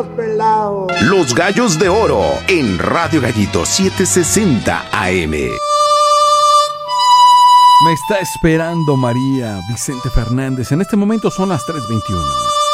los pelados. Los Gallos de Oro en Radio Gallito 760 AM. Me está esperando María Vicente Fernández. En este momento son las 3:21.